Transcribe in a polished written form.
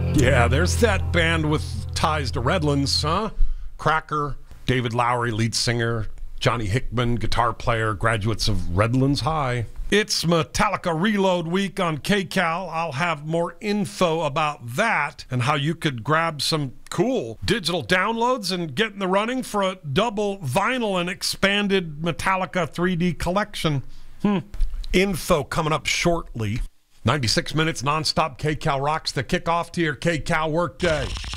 Yeah, there's that band with ties to Redlands, huh? Cracker, David Lowery, lead singer, Johnny Hickman, guitar player, graduates of Redlands High. It's Metallica Reload Week on KCAL. I'll have more info about that and how you could grab some cool digital downloads and get in the running for a double vinyl and expanded Metallica 3D collection. Info coming up shortly. 96 minutes nonstop. KCAL rocks the kickoff to your KCAL workday.